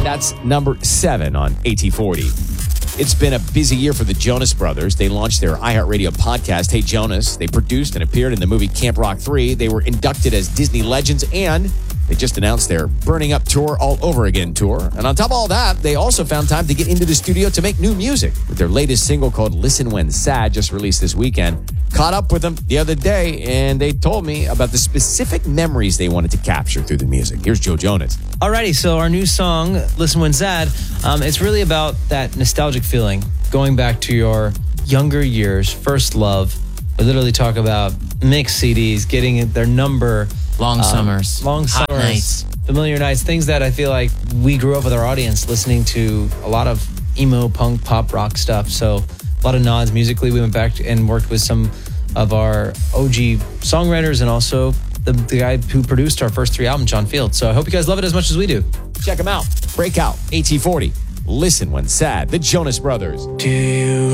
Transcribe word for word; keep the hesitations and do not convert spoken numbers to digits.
That's number seven on A T forty. It's been a busy year for the Jonas Brothers. They launched their iHeartRadio podcast, Hey Jonas. They produced and appeared in the movie Camp Rock three. They were inducted as Disney Legends, and they just announced their Burning Up Tour All Over Again tour. And on top of all that, they also found time to get into the studio to make new music with their latest single called Listen When Sad, just released this weekend. Caught up with them the other day, and they told me about the specific memories they wanted to capture through the music. Here's Joe Jonas. Alrighty, so our new song, Listen When Sad, um, it's really about that nostalgic feeling, going back to your younger years, first love. We literally talk about mixed C Ds, getting their number. Long um, summers. Long Hot summers. nights. Familiar nights, things that I feel like we grew up with our audience listening to a lot of emo, punk, pop, rock stuff. So a lot of nods musically. We went back and worked with some of our O G songwriters and also the, the guy who produced our first three albums, John Field. So I hope you guys love it as much as we do. Check them out. Breakout, A T forty. Listen When Sad, the Jonas Brothers. Do you